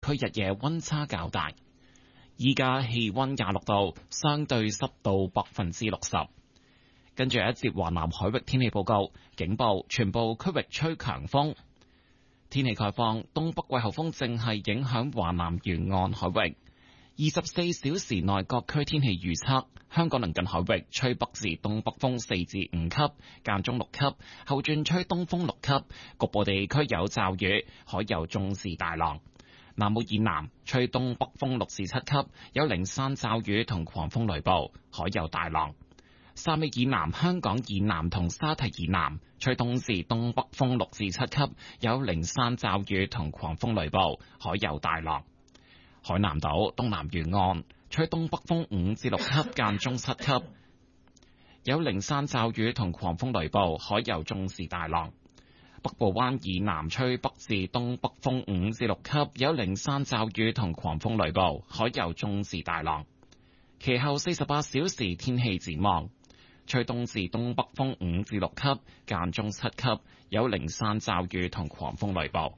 區日夜溫差較大。依家氣溫26度，相對濕度60%。跟住一節華南海域天氣報告，警報全部區域吹強風。天氣概況，東北季候風正係影響華南沿岸海域。24小時內各區天氣預測：香港鄰近海域吹北至東北風4至5級，間中6級，後轉吹東風6級，局部地區有驟雨，海有中至大浪。南澳以南吹東北風6至7級，有零散驟雨同狂風雷暴，海有大浪。汕尾以南、香港以南同沙堤以南吹東至東北風6至7級，有零散驟雨同狂風雷暴，海有大浪。海南島東南沿岸吹東北風5至6級，間中7級，有零散驟雨同狂風雷暴，海有中至大浪。北部灣以南吹北至東北風5至6級，有零散驟雨同狂風雷暴，海有中至大浪。其後48小時天氣展望，吹東至東北風5至6級，間中7級，有零散驟雨同狂風雷暴。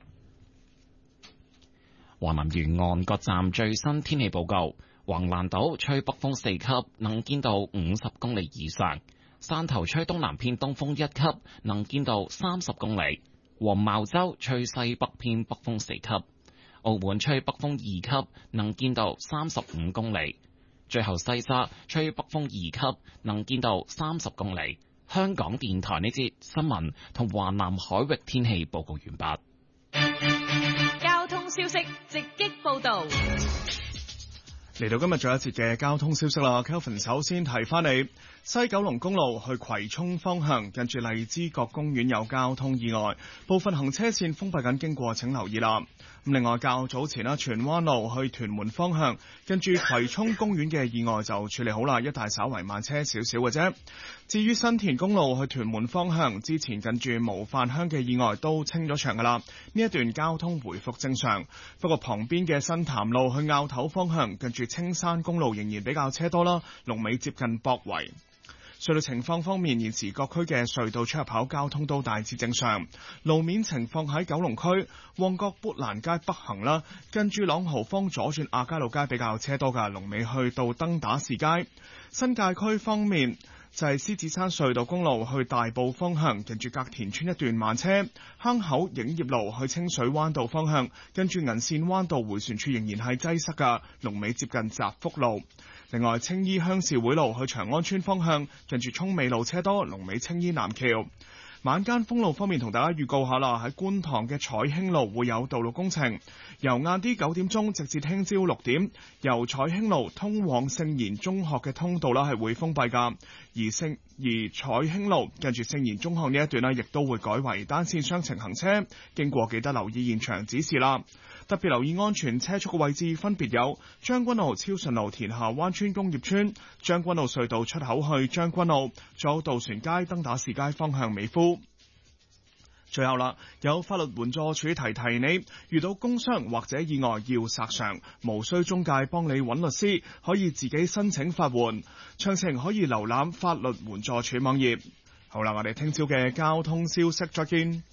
華南沿岸各站最新天氣報告：橫瀾島吹北風4級，能見度50公里以上；汕頭吹東南偏東風1級，能見度30公里；黃茅洲吹西北偏北風4級；澳門吹北風2級，能見度35公里；最後西沙吹北風2級，能見度30公里。香港電台呢節新聞同華南海域天氣報告完畢。 交通消息直擊報道。 嚟到今日最後一節嘅交通消息啦 ，Kelvin 首先提翻你，西九龍公路去葵涌方向，近住荔枝角公園有交通意外，部分行車線封閉緊，經過請留意啦。咁另外較早前啦，荃灣路去屯門方向，近住葵涌公園嘅意外就處理好啦，一帶稍為慢車少少嘅啫。至於新田公路去屯門方向，之前近住模範鄉嘅意外都清咗場噶啦，呢一段交通回復正常。不過旁邊嘅新潭路去坳頭方向，近住青山公路仍然比較車多啦，龍尾接近博圍。隧道情況方面，現時各區嘅隧道出入口交通都大致正常。路面情況喺九龍區旺角砵蘭街北行啦，近住朗豪坊左轉亞皆老街比較車多㗎，龍尾去到登打士街。新界區方面就係獅子山隧道公路去大埔方向，近住隔田村一段慢車；坑口影業路去清水灣道方向，跟住銀線灣道迴旋處仍然係擠塞㗎，龍尾接近澤福路。另外，青衣鄉事會路去長安村方向，近住涌美路車多，龍尾青衣南橋。晚間封路方面，同大家預告下啦，喺觀塘嘅彩興路會有道路工程，由晏啲9點鐘直至聽朝6點，由彩興路通往聖賢中學嘅通道啦係會封閉㗎，而彩興路近住聖賢中學呢一段呢，亦都會改為單線雙程行車，經過記得留意現場指示啦。特別留意安全車速嘅位置分別有將軍澳超順路田下灣村工業村、將軍澳隧道出口去將軍澳，仲有渡船街登打士街方向美孚。最後啦，有法律援助署提提你，遇到工傷或者意外要索償，無需中介幫你揾律師，可以自己申請法援。詳情可以瀏覽法律援助署網頁。好啦，我哋聽朝嘅交通消息再見。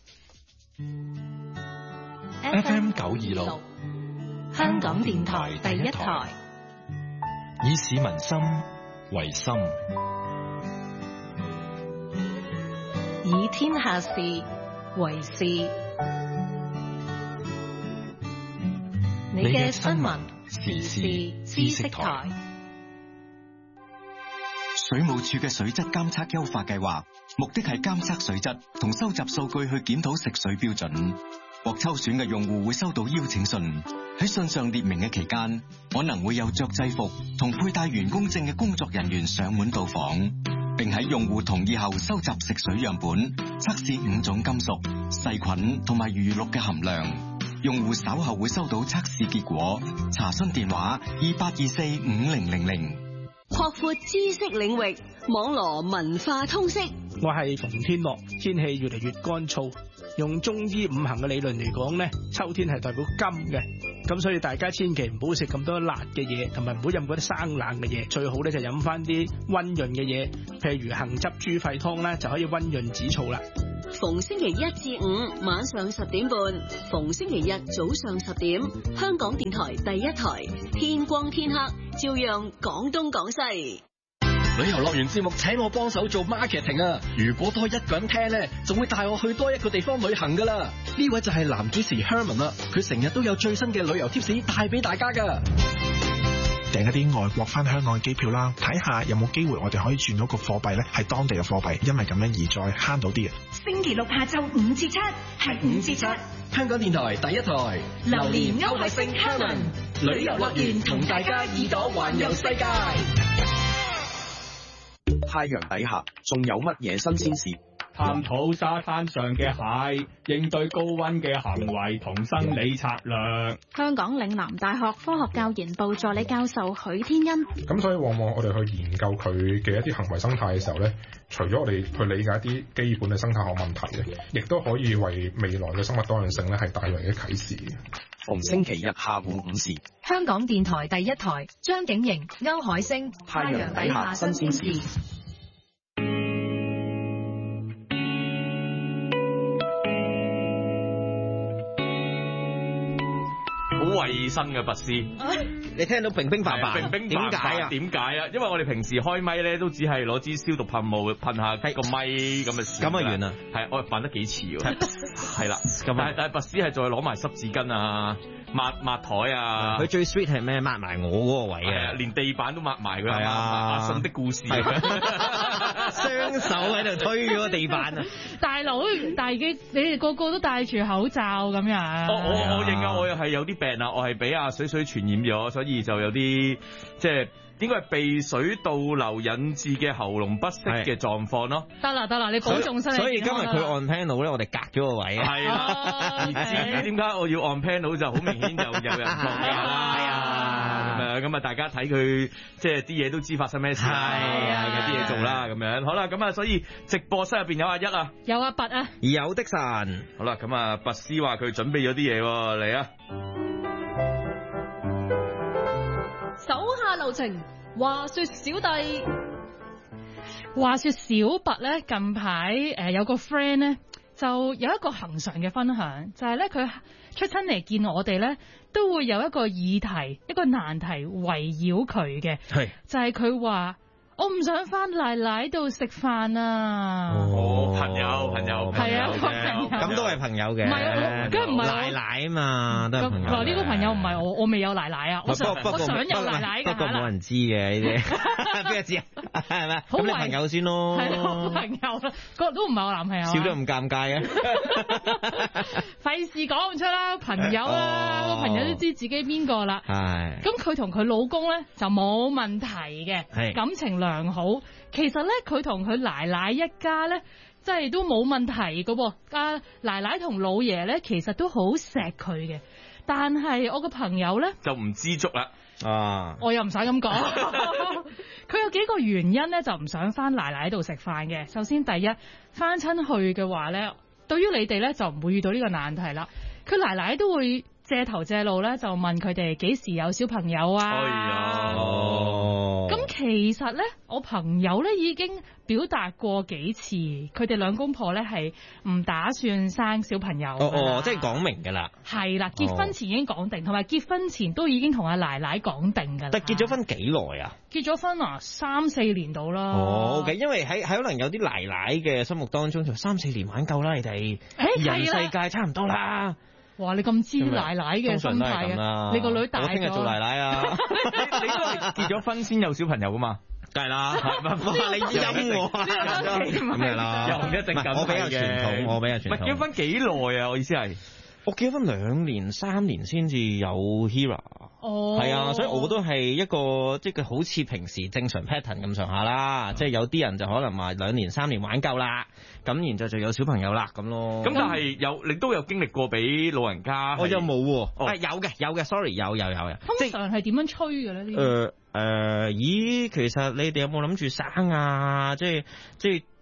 FM 926， 香港電台第一台， 以市民心為心， 以天下事為事。你嘅新聞時事知識台。 水務署嘅水質監測優化計劃，目的係監測水質同收集數據去檢討食水標準。獲抽選嘅用戶會收到邀請信，喺信上列明嘅期間，可能會有着制服同佩戴員工證嘅工作人員上門到訪，並喺用戶同意後收集食水樣本，測試5種金屬、細菌同埋餘氯嘅含量。用戶稍後會收到測試結果。查詢電話28245000。 擴闊知識領域，網羅文化通識。 我係馮天樂。天氣越嚟越乾燥，用中醫五行嘅理論嚟講呢，秋天係代表金嘅，咁所以大家千祈唔好食咁多辣嘅嘢，同埋唔好飲嗰啲生冷嘅嘢，最好咧就飲翻啲溫潤嘅嘢，譬如杏汁豬肺湯啦，就可以溫潤止燥啦。 逢星期一至五晚上10點半，逢星期日早上10點，香港電台第一台，天光天黑，照樣講東講西。 旅遊樂園節目請我幫手做 marketing 啊！如果多一個人聽呢，仲會帶我去多一個地方旅行噶啦。呢位就係男主持 Herman 啦，佢成日都有最新嘅旅遊貼士帶俾大家噶。 訂一啲外國翻香港嘅機票啦，睇下有冇機會我哋可以轉到個貨幣咧係當地嘅貨幣，因為咁樣而再慳到啲嘅。 星期六下晝5至7，係5至7。 香港電台第一台， 榴蓮歐海星 Herman 旅遊樂園同大家耳朵環遊世界。 太陽底下仲有乜嘢新鮮事？ 探討沙灘上嘅蟹，應對高溫嘅行為同生理策略。 香港嶺南大學科學教研部助理教授許天恩。 咁所以往往我哋去研究佢嘅一啲行為生態嘅時候咧，除咗我哋去理解一啲基本嘅生態學問題嘅，亦都可以為未來嘅生物多樣性咧係帶來嘅啟示。 逢星期日下午5時， 香港電台第一台，張景瑩、歐海星， 太陽底下新鮮事。 好衛生嘅拔絲， 你聽到乒乒乓乓， 點解啊？點解啊？因為我哋平時開咪咧都只係攞支消毒噴霧噴下個咪咁啊， 咁啊完啦。 係我扮得幾似喎，係啦。但係拔絲係再攞埋濕紙巾啊，抹台啊。 佢最 sweet 係咩？抹埋我嗰個位啊， 連地板都抹埋佢。 係啊， 阿信的故事， 雙手喺度推嗰個地板啊！ 大佬，但係你哋個個都戴住口罩咁樣。 我認啊，我又係有啲病啊，我係俾阿水傳染咗，所以就有啲即係應該係鼻水倒流引致嘅喉嚨不適嘅狀況咯。 得啦，你保重身體。 所以今日佢按 panel 咧，我哋隔咗個位啊。 係啦，至於點解我要按 panel 就好明顯就有人放假啦。係啊，咁啊，大家睇佢即係啲嘢都知發生咩事啦。係啊，有啲嘢做啦咁樣。好啦，咁啊，所以直播室入邊有阿一啊， 有阿拔啊， 有的神。 好啦，咁啊，拔絲話佢準備咗啲嘢喎，嚟啊！ 手下留情，話說小弟， 話說小拔咧，近排有個 friend 咧，就有一個恆常嘅分享，就係咧佢出親嚟見我哋咧，都會有一個議題、一個難題圍繞佢嘅，係就係佢話。我唔想翻奶奶度食飯啊！ 朋友係啊，個朋友咁都係朋友嘅， 唔係啊，梗係唔係奶奶啊嘛，都係朋友。 嗱，呢個朋友唔係我未有奶奶啊，我想有奶奶㗎。 不過冇人知嘅呢啲，邊個知啊？係咪？咁你朋友先咯， 係咯，朋友啦，個都唔係我男朋友。 笑得咁尷尬啊！ 費事講唔出啦，朋友啦，個朋友都知自己邊個啦。係。咁佢同佢老公咧就冇問題嘅，感情良好，其實咧佢同佢奶奶一家咧，即係都冇問題噶噃。阿奶奶同老爺咧，其實都好錫佢嘅。但係我個朋友咧就唔知足啦。啊， 我又唔使咁講。佢有幾個原因咧，就唔想翻奶奶度食飯嘅。首先，第一，翻親去嘅話咧，對於你哋咧就唔會遇到呢個難題啦。佢奶奶都會借頭借路咧，就問佢哋幾時有小朋友啊？哎呀，咁其實咧，我朋友咧已經表達過幾次，佢哋兩公婆咧係唔打算生小朋友。 即係講明㗎啦。係啦，結婚前已經講定，同埋結婚前都已經同阿奶奶講定㗎啦。 但結咗婚幾耐啊？ 結咗婚啊，3-4年到啦。 OK，因為喺可能有啲奶奶嘅心目當中，就3-4年玩夠啦，你哋人世界差唔多啦。 哇！你咁知奶奶嘅心態嘅，你個女大咗。我聽日做奶奶啊！ 你都係結咗婚先有小朋友噶嘛？ 梗係啦，你陰我咁係啦， 又唔一定咁。 我比較傳統，我比較傳統。 結婚幾耐啊？我意思係。 我結婚2年3年先至有 Hera， 係啊，所以我都係一個即係好似平時正常 pattern 咁上下啦，即係有啲人就可能話2年3年玩夠啦，咁然之後就有小朋友啦咁咯。 咁但係你都有經歷過俾老人家？ 我又冇喎，有嘅 ，sorry 有。 通常係點樣催嘅咧？ 咦，其實你哋有冇諗住生啊？即係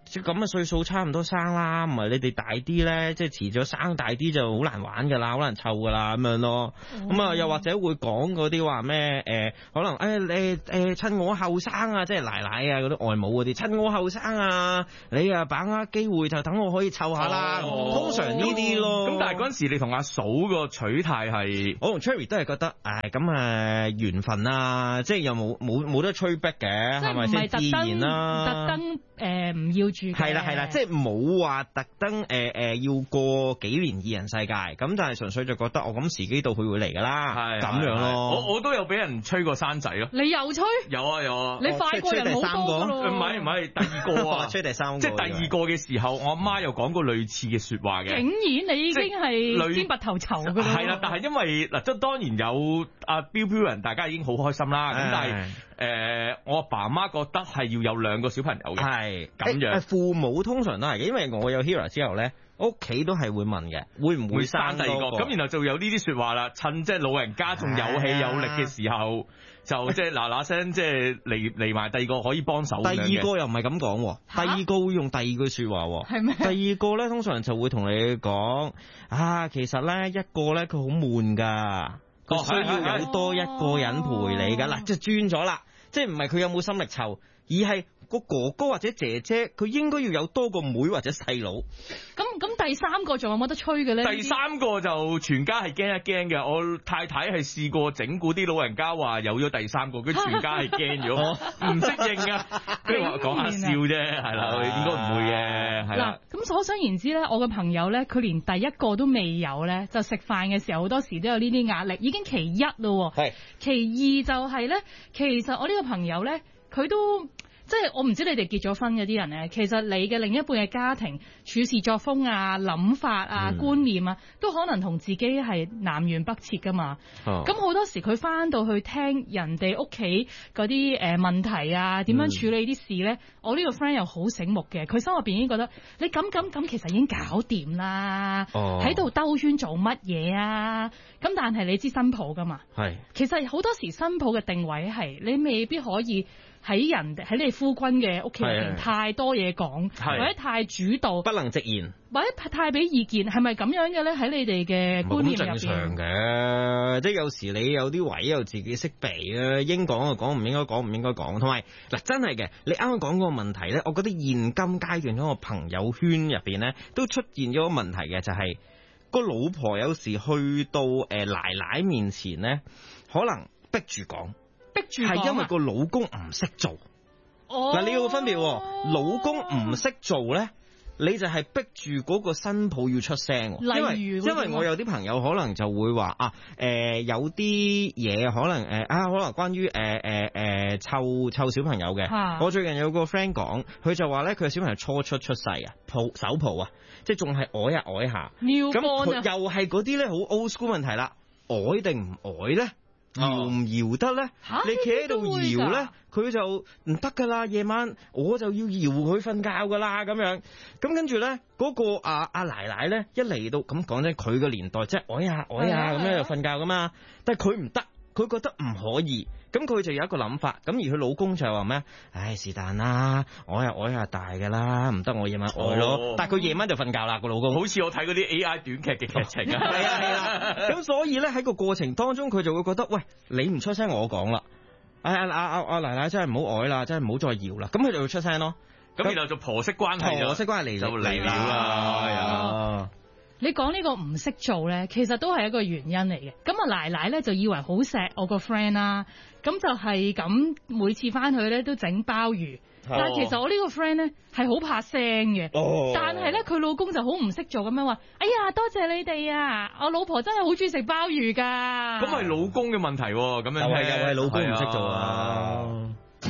咁嘅歲數差唔多生啦，唔係你哋大啲咧，即係遲咗生大啲就好難玩噶啦，好難湊噶啦咁樣咯。咁啊，又或者會講嗰啲話咩可能你趁我後生啊，即係奶奶啊嗰啲外母嗰啲，趁我後生啊，你啊把握機會就等我可以湊下啦。通常呢啲咯。 咁但係嗰陣時你同阿嫂個取態係， 我同 Cherry 都係覺得，咁緣分啊，即係又冇得催逼嘅，係咪先？自然啦， 特登唔要住嘅。 係啦，即係冇話特登要過幾年二人世界，咁但係純粹就覺得我咁時機到佢會嚟㗎啦，咁樣咯。 我都有俾人催過生仔咯。 你又催？ 有啊！ 你快過人好多㗎咯。 唔係第二個啊， 催第三個。 即係第二個嘅時候，我阿媽又講過類似嘅説話嘅。 竟然你已經係尖拔頭籌㗎啦。 係啦，但係因為嗱，即當然有阿標人，大家已經好開心啦。咁但係我阿爸阿媽覺得係要有兩個小朋友嘅，係咁樣。 父母通常都係嘅，因為我有 Hera 之後咧，屋企都係會問嘅，會唔會生第二個？咁然後就有呢啲説話啦，趁即係老人家仲有氣有力嘅時候，就即係嗱聲即係嚟埋第二個可以幫手。 第二個又唔係咁講，第二個會用第二句説話喎。 係咩？ 第二個咧通常就會同你講其實咧一個咧佢好悶㗎。佢需要有多一個人陪你㗎嗱，即係轉咗啦，即係唔係佢有冇心力湊，而係個哥哥或者姐姐佢應該要有多個妹或者細佬。 咁第三個仲有冇得吹嘅咧？ 第三個就全家係驚一驚嘅，我太太係試過整蠱啲老人家話有咗第三個，佢全家係驚咗，唔適應啊！佢話講下笑啫，係啦，應該唔會嘅，係啦。 咁可想而知咧，我嘅朋友咧，佢連第一個都未有咧，就食飯嘅時候好多時都有呢啲壓力，已經其一咯。係。其二就係咧，其實我呢個朋友咧，佢都。即係我唔知你哋結咗婚嗰啲人咧，其實你嘅另一半嘅家庭處事作風啊、諗法啊、觀念啊，都可能同自己係南轅北轍噶嘛。咁好多時佢翻到去聽人哋屋企嗰啲問題啊，點樣處理啲事咧，我呢個 friend 又好醒目嘅，佢心入邊已經覺得你咁其實已經搞掂啦，喺度兜圈做乜嘢啊？咁但係你知新抱噶嘛？係。其實好多時新抱嘅定位係你未必可以。喺你夫君嘅屋企入邊太多嘢講，或者太主導， 不能直言， 或者太俾意見，係咪咁樣嘅咧？喺你哋嘅觀念入邊， 正常嘅，即係有時你有啲位又自己識避啊，應講就講，唔應該講唔應該講。同埋嗱，真係嘅，你啱啱講嗰個問題咧，我覺得現今階段嗰個朋友圈入邊咧，都出現咗個問題嘅，就係個老婆有時去到奶奶面前咧，可能逼住講。係因為個老公唔識做，嗱你要個分別，老公唔識做咧，你就係逼住嗰個新抱要出聲。因為我有啲朋友可能就會話有啲嘢可能可能關於湊小朋友嘅。我最近有個 friend 講，佢就話咧佢小朋友初出世啊，手抱啊，即係仲係呆下，咁佢又係嗰啲咧好 old school 問題啦，呆定唔呆咧？搖唔搖得咧？你企喺度搖咧，佢就唔得噶啦。夜晚我就要搖佢瞓覺噶啦，咁樣。咁跟住咧，嗰個阿奶奶咧一嚟到，咁講真，佢個年代即係呆下咁樣就瞓覺噶嘛。但係佢唔得，佢覺得唔可以。咁佢就有一個諗法，咁而佢老公就話咩？是但啦，呆下大噶啦，唔得我夜晚呆咯。但係佢夜晚就瞓覺啦，個老公。 好似我睇嗰啲 AI 短劇嘅劇情啊。 係啊。咁所以咧喺個過程當中，佢就會覺得，喂，你唔出聲，我講啦。阿奶奶真係唔好呆啦，真係唔好再搖啦。咁佢就會出聲咯。 咁然後就婆媳關係嚟啦。 你講呢個唔識做咧，其實都係一個原因嚟嘅。咁啊奶奶咧就以為好錫我個 friend 啦，咁就係咁每次翻去咧都整鮑魚。但係其實我呢個 friend 咧係好怕聲嘅，但係咧佢老公就好唔識做咁樣話，哎呀多謝你哋啊，我老婆真係好中意食鮑魚㗎。 咁係老公嘅問題喎，咁樣又係老公唔識做啊。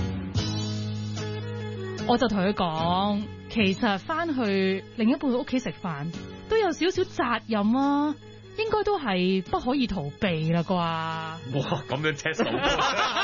我就同佢講，其實翻去另一半屋企食飯都有少少責任啊，應該都係不可以逃避啦啩。 哇，咁樣赤手